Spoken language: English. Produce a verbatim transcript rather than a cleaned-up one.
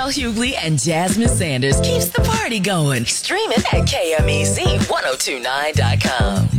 Al Hughley and Jasmine Sanders keeps the party going. Stream it at K M E Z ten twenty-nine dot com.